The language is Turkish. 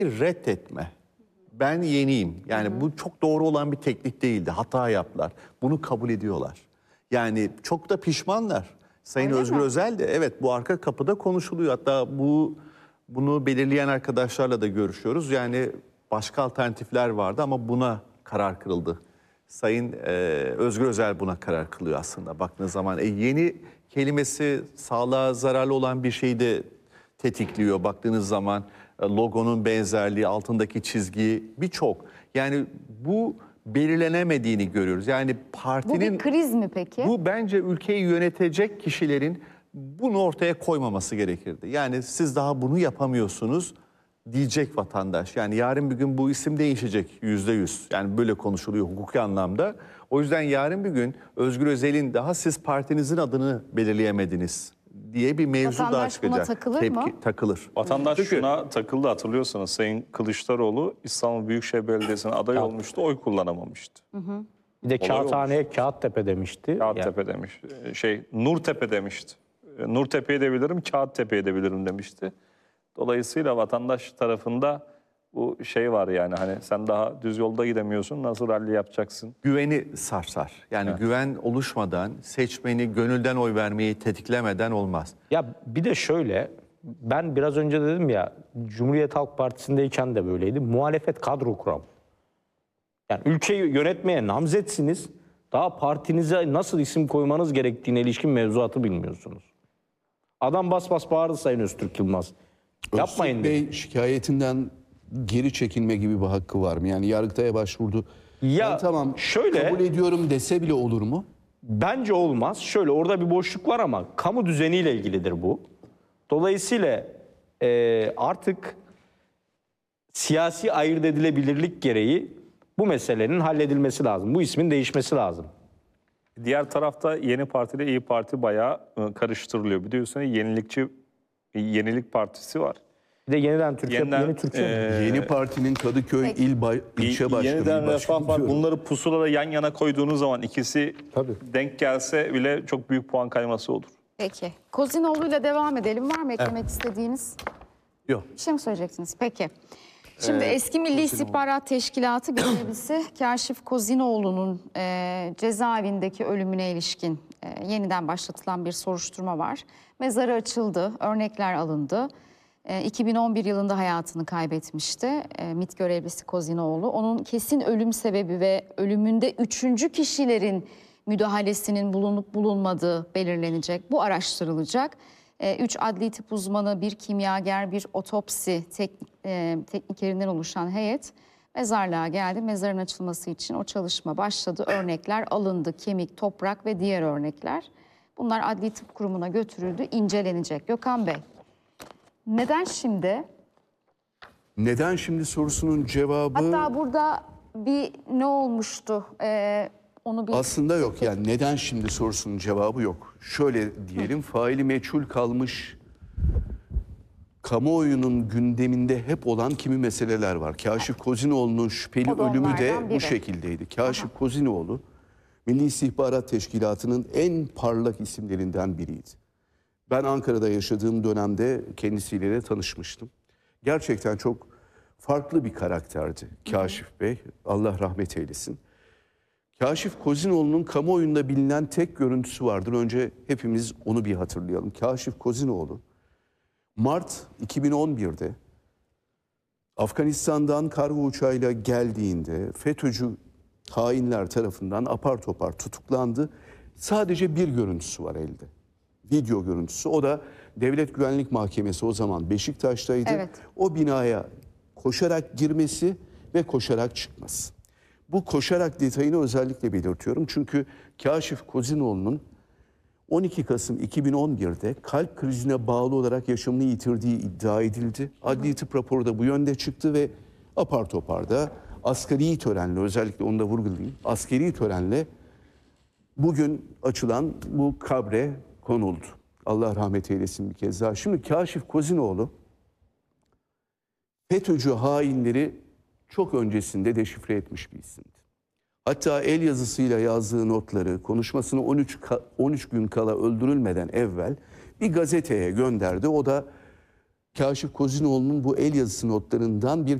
reddetme. Ben yeniyim. Yani bu çok doğru olan bir teknik değildi. Hata yaptılar. Bunu kabul ediyorlar. Yani çok da pişmanlar. Sayın Öyle Özgür mi? Özel de evet bu arka kapıda konuşuluyor. Hatta bunu belirleyen arkadaşlarla da görüşüyoruz. Yani başka alternatifler vardı ama buna karar kırıldı. Sayın Özgür Özel buna karar kılıyor aslında baktığınız zaman. Yeni kelimesi sağlığa zararlı olan bir şeyi de tetikliyor baktığınız zaman. Logonun benzerliği, altındaki çizgi birçok. Yani bu belirlenemediğini görüyoruz. Yani partinin... Bu bir kriz mi peki? Bu bence ülkeyi yönetecek kişilerin bunu ortaya koymaması gerekirdi. Yani siz daha bunu yapamıyorsunuz diyecek vatandaş. Yani yarın bir gün bu isim değişecek %100. Yani böyle konuşuluyor hukuki anlamda. O yüzden yarın bir gün Özgür Özel'in daha siz partinizin adını belirleyemediniz diye bir mevzu daha Vatandaş buna çıkacak. takılır mı? Takılır. Vatandaş Çünkü- şuna takıldı, hatırlıyorsanız Sayın Kılıçdaroğlu İstanbul Büyükşehir Belediyesi'ne aday olmuştu, oy kullanamamıştı. Bir de Olay Kağıthane'ye Kağıttepe demişti. Kağıttepe demiş. Nurtepe demişti. Nurtepe'yi de bilirim, Kağıttepe'yi de bilirim demişti. Dolayısıyla vatandaş tarafında bu şey var yani hani sen daha düz yolda gidemiyorsun, nasıl ralli yapacaksın? Güveni sarsar. Yani güven oluşmadan, seçmeni gönülden oy vermeyi tetiklemeden olmaz. Ya bir de şöyle, ben biraz önce dedim ya, Cumhuriyet Halk Partisi'ndeyken de böyleydi. Muhalefet kadro kuram. Yani ülkeyi yönetmeye namzetsiniz. Daha partinize nasıl isim koymanız gerektiğine ilişkin mevzuatı bilmiyorsunuz. Adam bas bas bağırdı Sayın Öztürk Yılmaz. Yapmayın Öztürk dedi. Bey şikayetinden geri çekilme gibi bir hakkı var mı? Yani Yargıtay'a başvurdu. Ya Ben tamam şöyle- kabul ediyorum dese bile olur mu? Bence olmaz. Şöyle orada bir boşluk var ama kamu düzeniyle ilgilidir bu. Dolayısıyla artık siyasi ayırt edilebilirlik gereği bu meselenin halledilmesi lazım. Bu ismin değişmesi lazım. Diğer tarafta Yeni Parti ile İyi Parti bayağı karıştırılıyor. Biliyorsunuz Yenilik Partisi var. Bir de yeniden Türkiye, Yeniden, yeni Türkiye mi? Yeni Parti'nin Kadıköy Peki. ilçe başkanı. Yeniden il başkanı Refah var. diyorum. Bunları pusulada yan yana koyduğunuz zaman ikisi Tabii. denk gelse bile çok büyük puan kayması olur. Peki. Kozinoğlu'yla devam edelim. Var mı eklemek istediğiniz? Yok. Bir şey mi söyleyeceksiniz? Peki. Şimdi eski Milli İstihbarat Teşkilatı görevlisi Kaşif Kozinoğlu'nun cezaevindeki ölümüne ilişkin yeniden başlatılan bir soruşturma var. Mezarı açıldı, örnekler alındı. 2011 yılında hayatını kaybetmişti MİT görevlisi Kozinoğlu. Onun kesin ölüm sebebi ve ölümünde üçüncü kişilerin müdahalesinin bulunup bulunmadığı belirlenecek. Bu araştırılacak. 3 adli tıp uzmanı, bir kimyager, bir otopsi teknikerinden oluşan heyet mezarlığa geldi. Mezarın açılması için o çalışma başladı. Örnekler alındı. Kemik, toprak ve diğer örnekler. Bunlar adli tıp kurumuna götürüldü, incelenecek. Gökhan Bey, neden şimdi? Neden şimdi sorusunun cevabı Hatta burada bir ne olmuştu? Onu bir... aslında yok. Yani neden şimdi sorusunun cevabı yok. Şöyle diyelim, faili meçhul kalmış kamuoyunun gündeminde hep olan kimi meseleler var. Kaşif Kozinoğlu'nun şüpheli O da ölümü de onlardan biri. bu şekildeydi. Kaşif Kozinoğlu Milli İstihbarat Teşkilatı'nın en parlak isimlerinden biriydi. Ben Ankara'da yaşadığım dönemde kendisiyle de tanışmıştım. Gerçekten çok farklı bir karakterdi Kaşif Bey. Allah rahmet eylesin. Kaşif Kozinoğlu'nun kamuoyunda bilinen tek görüntüsü vardır. Önce hepimiz onu bir hatırlayalım. Kaşif Kozinoğlu Mart 2011'de Afganistan'dan kargo uçağıyla geldiğinde FETÖ'cü hainler tarafından apar topar tutuklandı. Sadece bir görüntüsü var elde. Video görüntüsü. O da Devlet Güvenlik Mahkemesi o zaman Beşiktaş'taydı. Evet. O binaya koşarak girmesi ve koşarak çıkması. Bu koşarak detayını özellikle belirtiyorum. Çünkü Kaşif Kozinoğlu'nun 12 Kasım 2011'de kalp krizine bağlı olarak yaşamını yitirdiği iddia edildi. Adli tıp raporu da bu yönde çıktı ve apar topar da askeri törenle, özellikle onu da vurgulayayım, askeri törenle bugün açılan bu kabre konuldu. Allah rahmet eylesin bir kez daha. Şimdi Kaşif Kozinoğlu FETÖ'cü hainleri çok öncesinde deşifre etmiş bir isimdi. Hatta el yazısıyla yazdığı notları konuşmasını 13 gün kala öldürülmeden evvel bir gazeteye gönderdi. O da Kaşif Kozinoğlu'nun bu el yazısı notlarından bir